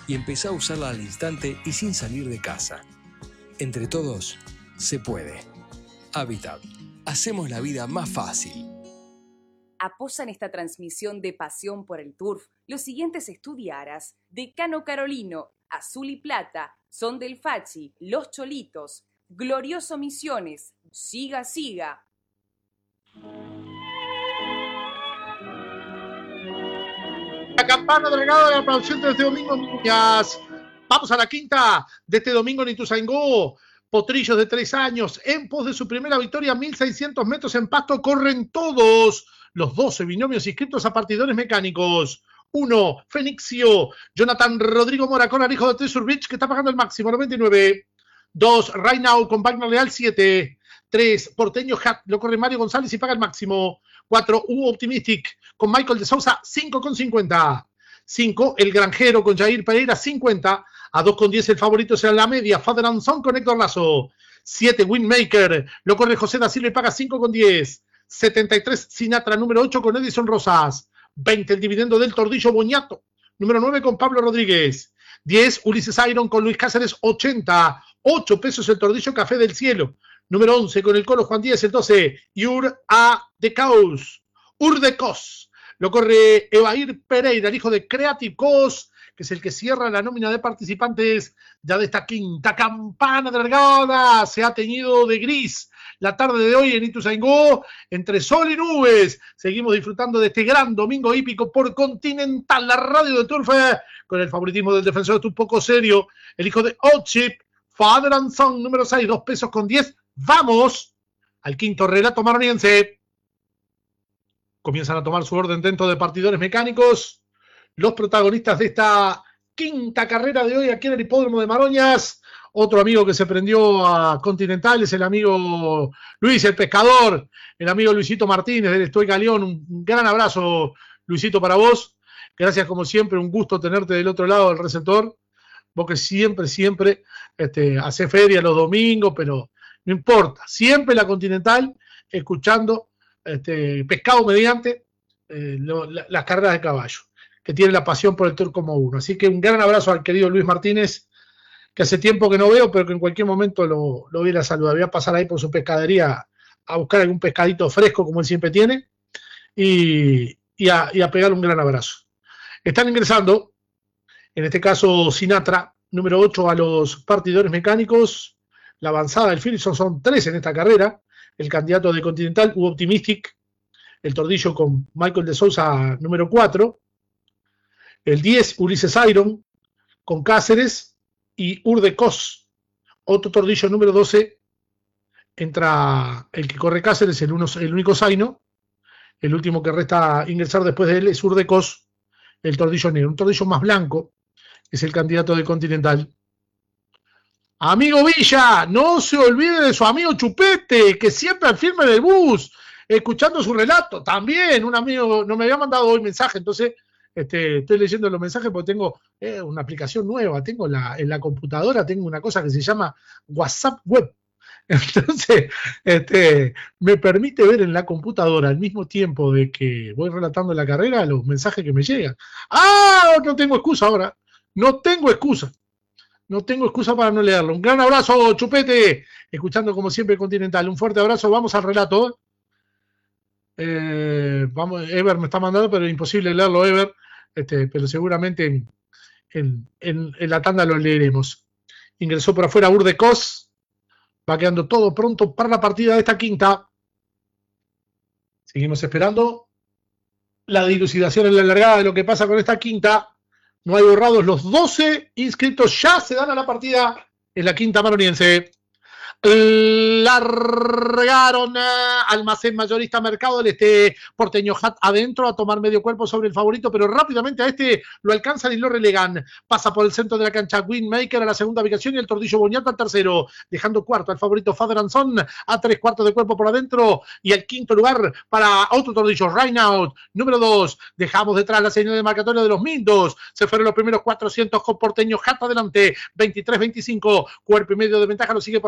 y empezá a usarla al instante y sin salir de casa. Entre todos, se puede. Habitat. Hacemos la vida más fácil. Apoyan esta transmisión de Pasión por el Turf los siguientes estudiaras: Decano Carolino, Azul y Plata, Son del Fachi, Los Cholitos, Glorioso Misiones, Siga Siga. La campana delegada de la producción de este domingo, niñas. Vamos a la quinta de este domingo en Ituzaingó. Potrillos de 3 años, en pos de su primera victoria, 1.600 metros en pasto, corren todos los 12 binomios inscritos a partidores mecánicos. 1, Fenixio, Jonathan Rodrigo Mora con Arijo de Treasure Beach, que está pagando el máximo, 99. 2, Right Now con Wagner Leal, 7. 3, Porteño Hat, lo corre Mario González y paga el máximo. 4, U Optimistic con Michael de Sousa, 5,50. 5, El Granjero con Jair Pereira, 50. A 2,10 el favorito será la media, Father and Son con Héctor Lazo. 7, Windmaker, lo corre José da Silva y paga 5,10. 73, Sinatra, número 8 con Edison Rosas. 20, el dividendo del Tordillo Boñato, número 9 con Pablo Rodríguez. 10, Ulises Iron con Luis Cáceres, 80. 8 pesos el Tordillo Café del Cielo, número 11 con el Colo Juan Díaz, el 12, Ur A de Caos, Ur de Cos, lo corre Evair Pereira, el hijo de Creative Cos, que es el que cierra la nómina de participantes ya de esta quinta campana delgada. Se ha teñido de gris la tarde de hoy en Ituzaingó, entre sol y nubes. Seguimos disfrutando de este gran domingo hípico por Continental, la radio de Turf, con el favoritismo del defensor un poco serio, el hijo de Otchip, Father and Son, número 6, 2 pesos con 10. Vamos al quinto relato maroniense. Comienzan a tomar su orden dentro de partidores mecánicos los protagonistas de esta quinta carrera de hoy aquí en el hipódromo de Maroñas. Otro amigo que se prendió a Continental es el amigo Luis, el pescador, el amigo Luisito Martínez del Estoy Galeón. Un gran abrazo, Luisito, para vos. Gracias como siempre, un gusto tenerte del otro lado del receptor. Vos que siempre hacés feria los domingos, pero no importa. Siempre la Continental, escuchando pescado mediante las carreras de caballo, que tiene la pasión por el Tour como uno. Así que un gran abrazo al querido Luis Martínez, que hace tiempo que no veo, pero que en cualquier momento lo voy a ir a saludar. Voy a pasar ahí por su pescadería a buscar algún pescadito fresco, como él siempre tiene, y a pegarle un gran abrazo. Están ingresando, en este caso Sinatra, número 8, a los partidores mecánicos. La avanzada del Philipson son 3 en esta carrera. El candidato de Continental, U Optimistic, el Tordillo con Michael de Sousa, número 4. El 10, Ulises Iron, con Cáceres y Ur de Cos. Otro Tordillo, número 12. Entra el que corre Cáceres, el único Zaino. El último que resta ingresar después de él es Ur de Cos, el Tordillo negro. Un Tordillo más blanco es el candidato de Continental. Amigo Villa, no se olvide de su amigo Chupete, que siempre al firme del bus, escuchando su relato. También un amigo no me había mandado hoy mensaje, entonces estoy leyendo los mensajes porque tengo una aplicación nueva. Tengo en la computadora, tengo una cosa que se llama WhatsApp Web. Entonces, me permite ver en la computadora al mismo tiempo de que voy relatando la carrera los mensajes que me llegan. ¡Ah! No tengo excusa ahora. No tengo excusa para no leerlo. Un gran abrazo, Chupete, escuchando como siempre Continental. Un fuerte abrazo. Vamos al relato. Vamos, Ever me está mandando, pero es imposible leerlo, Ever. Pero seguramente en la tanda lo leeremos. Ingresó por afuera Ur de Cos. Va quedando todo pronto para la partida de esta quinta. Seguimos esperando la dilucidación en la largada de lo que pasa con esta quinta. No hay borrados, los 12 inscritos ya se dan a la partida en la quinta maroniense. Largaron Almacén Mayorista Mercado del Este, Porteño Hat adentro a tomar medio cuerpo sobre el favorito, pero rápidamente a lo alcanzan y lo relegan. Pasa por el centro de la cancha Windmaker a la segunda ubicación y el Tordillo Boñato al tercero, dejando cuarto al favorito Father and Son a 3/4 de cuerpo por adentro, y al quinto lugar para otro Tordillo, Right Now, número 2. Dejamos detrás la señal de marcatorio de los Mindos. Se fueron los primeros 400 con Porteño Hat adelante, 23-25, cuerpo y medio de ventaja, lo sigue por afuera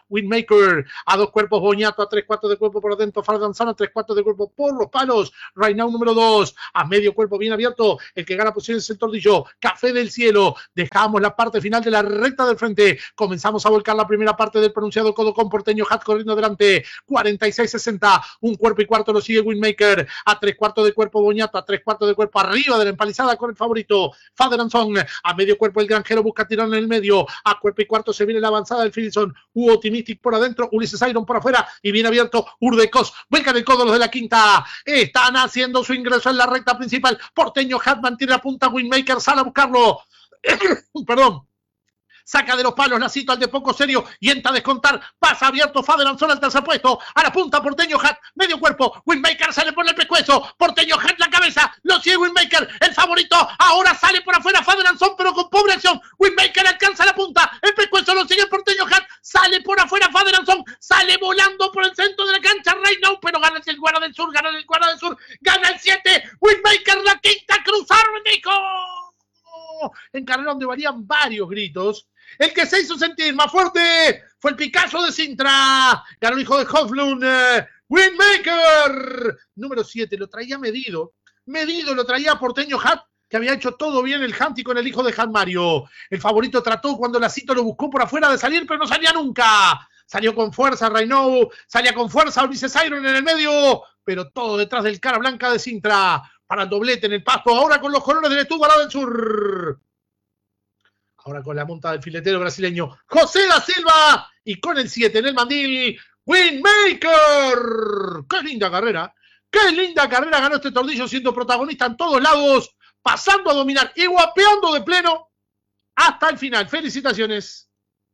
Windmaker, a 2 cuerpos Boñato, a 3/4 de cuerpo por adentro, Fadanzón, a 3/4 de cuerpo por los palos, Right Now número 2, a medio cuerpo bien abierto, el que gana posición es el Tordillo, Café del Cielo, dejamos la parte final de la recta del frente, comenzamos a volcar la primera parte del pronunciado codo con Porteño Hat corriendo delante, 46-60, un cuerpo y cuarto lo sigue Windmaker, a 3/4 de cuerpo Boñato, a 3/4 de cuerpo arriba de la empalizada con el favorito, Faderanzón, a medio cuerpo el granjero busca tirón en el medio, a cuerpo y cuarto se viene la avanzada del Philipson, Hugo Optimistic por adentro, Ulises Iron por afuera y bien abierto, Urdecos, vuelcan el codo los de la quinta, están haciendo su ingreso en la recta principal, Porteño Hat mantiene la punta, Windmaker sale a buscarlo, perdón, saca de los palos Lacito al de poco serio y entra a descontar, pasa abierto Faderanzón al tercer puesto, a la punta Porteño Hat, medio cuerpo, Windmaker sale por el pescuezo, Porteño Hat la cabeza, lo sigue Windmaker, el favorito, ahora sale por afuera Faderanzón pero con pobre acción, Windmaker alcanza la punta, el pescuezo lo sigue Porteño Hat, sale por afuera Faderanzón, sale volando por el centro de la cancha Right Now, pero gana el Guara del Sur, gana el 7, Windmaker la quinta, cruzaron Nico. En carrera donde varían varios gritos. El que se hizo sentir más fuerte fue el Picasso de Sintra. Ganó el hijo de Hoflund. Windmaker. Número 7. Lo traía medido. Lo traía Porteño Hat, que había hecho todo bien el Hunty con el hijo de Hat Mario. El favorito trató cuando Lacito lo buscó por afuera de salir, pero no salía nunca. Salió con fuerza Reynou. Salía con fuerza Ulises Iron en el medio. Pero todo detrás del cara blanca de Sintra. Para el doblete en el pasto, ahora con los colores del Estuguará del Sur. Ahora con la monta del filetero brasileño José da Silva. Y con el 7 en el mandil, Windmaker. ¡Qué linda carrera! ¡Qué linda carrera ganó este Tordillo siendo protagonista en todos lados! Pasando a dominar y guapeando de pleno hasta el final. ¡Felicitaciones!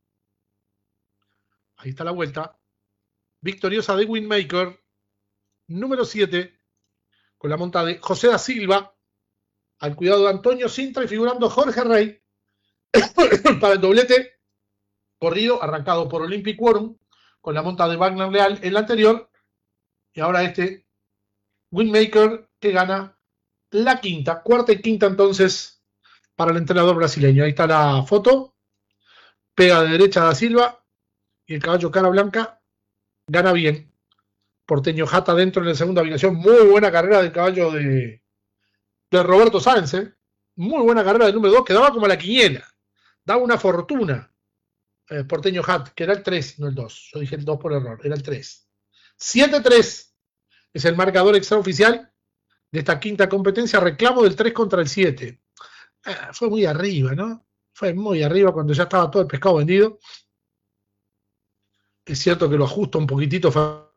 Ahí está la vuelta. Victoriosa de Windmaker. Número 7. Con la monta de José da Silva, al cuidado de Antonio Sintra y figurando Jorge Rey, para el doblete, corrido, arrancado por Olympic Quorum, con la monta de Wagner Leal en la anterior, y ahora este Windmaker que gana la quinta, cuarta y quinta entonces, para el entrenador brasileño. Ahí está la foto, pega de derecha da Silva, y el caballo cara blanca gana bien. Porteño Jata dentro en la segunda ubicación. Muy buena carrera del caballo de Roberto Sáenz. Muy buena carrera del número 2, que daba como la quiniela. Daba una fortuna. Porteño Hat, que era el 3, no el 2. Yo dije el 2 por error, era el 3. 7-3 es el marcador extraoficial de esta quinta competencia. Reclamo del 3 contra el 7. Fue muy arriba, ¿no? Fue muy arriba cuando ya estaba todo el pescado vendido. Es cierto que lo ajusta un poquitito,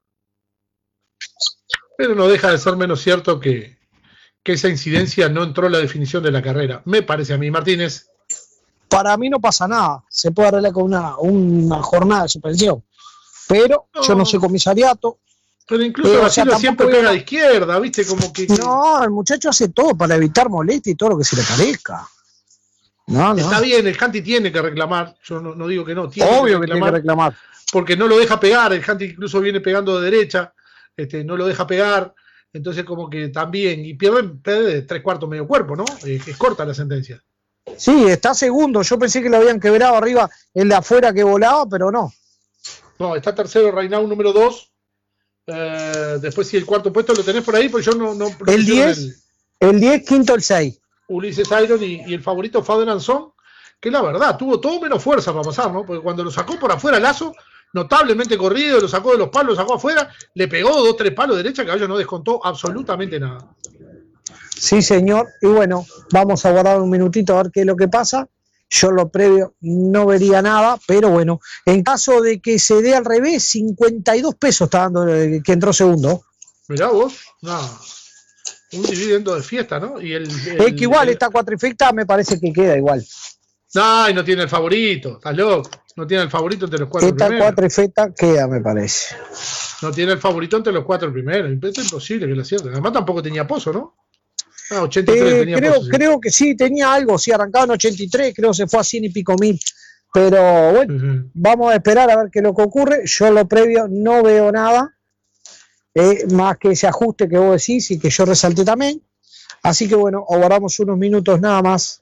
pero no deja de ser menos cierto que esa incidencia no entró en la definición de la carrera. Me parece a mí, Martínez. Para mí no pasa nada. Se puede arreglar con una jornada de suspensión. Pero yo no soy comisariato. Pero incluso Basilo siempre pega de izquierda, ¿viste? Como que... No, el muchacho hace todo para evitar molestia y todo lo que se le parezca. No. Está bien, el Hunty tiene que reclamar. Yo no digo que no. Obvio que tiene que reclamar. Porque no lo deja pegar. El Hunty incluso viene pegando de derecha. No lo deja pegar, entonces como que también, y pierde de 3/4 medio cuerpo, ¿no? Es corta la sentencia. Sí, está segundo, yo pensé que lo habían quebrado arriba el de afuera que volaba, pero no. No, está tercero Reinau número 2, después sí el cuarto puesto lo tenés por ahí, pues yo no el 10, quinto el 6. Ulises Iron y el favorito Faderanzón, que la verdad, tuvo todo menos fuerza para pasar, ¿no? Porque cuando lo sacó por afuera Lazo, notablemente corrido, lo sacó de los palos, lo sacó afuera, le pegó 2-3 palos derecha, caballo no descontó absolutamente nada. Sí, señor, y bueno, vamos a guardar un minutito a ver qué es lo que pasa. Yo lo previo no vería nada, pero bueno, en caso de que se dé al revés, 52 pesos está dando que entró segundo. Mirá vos, un dividendo de fiesta, ¿no? Y es que igual esta cuatrifecta me parece que queda igual. No, y no tiene el favorito, estás loco. No tiene el favorito entre los 4 primeros. Esta cuatrifecta queda, me parece. No tiene el favorito entre los 4 primeros. Es imposible que lo acierten. Además tampoco tenía pozo, ¿no? 83 tenía pozo. Creo que sí, tenía algo. Sí, arrancaba en 83, creo que se fue a 100 y pico mil. Pero bueno, vamos a esperar a ver qué es lo que ocurre. Yo lo previo no veo nada. Más que ese ajuste que vos decís y que yo resalté también. Así que bueno, aguardamos unos minutos nada más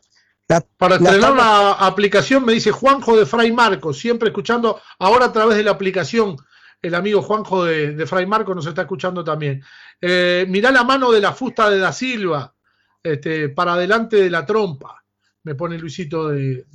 Para estrenar tabla- una aplicación, me dice Juanjo de Fray Marcos, siempre escuchando, ahora a través de la aplicación, el amigo Juanjo de Fray Marcos nos está escuchando también. Mirá la mano de la fusta de Da Silva, para adelante de la trompa, me pone Luisito de